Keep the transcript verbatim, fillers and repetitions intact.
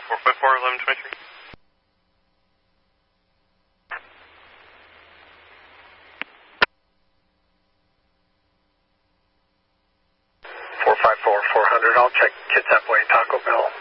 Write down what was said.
call four five four, eleven twenty-three. four five four, four hundred, I'll check Kitsap Way, Taco Bell.